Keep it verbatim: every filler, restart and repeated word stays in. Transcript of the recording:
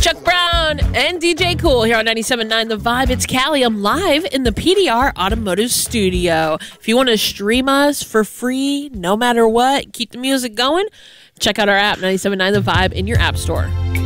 Chuck Brown and D J Cool here on ninety-seven point nine The Vibe. It's Callie. I'm live in the P D R Automotive Studio. If you want to stream us for free, no matter what, keep the music going, check out our app, ninety-seven point nine The Vibe, in your app store.